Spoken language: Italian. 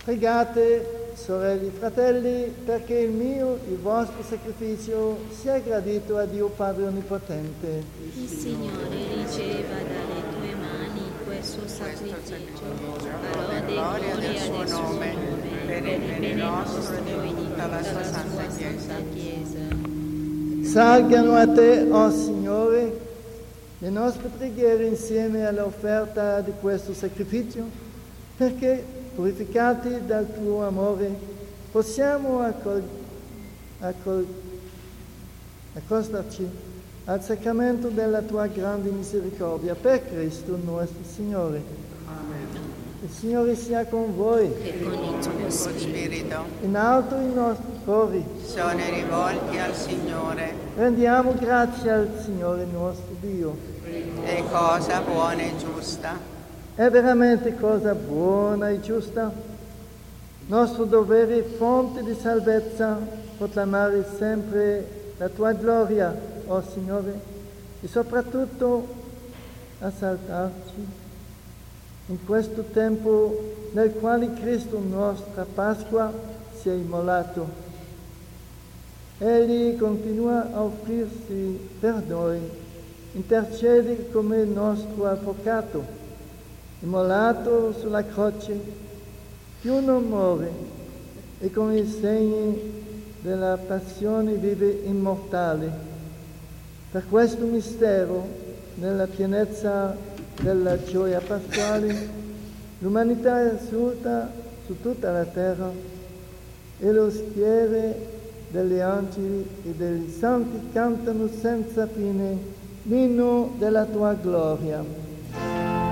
Pregate, sorelle e fratelli, perché il vostro sacrificio sia gradito a Dio Padre Onnipotente. Il Signore riceva dalle tue mani questo sacrificio, lode e gloria del suo nome, per il bene nostro e di tutta la sua santa Chiesa. Salgano a te, o Signore, le nostre preghiere insieme all'offerta di questo sacrificio, perché, purificati dal tuo amore, possiamo accostarci al sacramento della tua grande misericordia, per Cristo nostro Signore. Amen. Il Signore sia con voi. E con il tuo spirito. In alto i nostri cuori. Sono rivolti al Signore. Rendiamo grazie al Signore nostro Dio. È cosa buona e giusta. È veramente cosa buona e giusta. Nostro dovere e fonte di salvezza, proclamare sempre la tua gloria, o Signore, e soprattutto assaltarci in questo tempo nel quale Cristo, nostra Pasqua, si è immolato. Egli continua a offrirsi per noi, intercede come il nostro avvocato, immolato sulla croce, più non muore e con i segni della passione vive immortale. Per questo mistero, nella pienezza della gioia pasquale, l'umanità esulta su tutta la terra e le schiere degli angeli e dei santi cantano senza fine l'inno della tua gloria.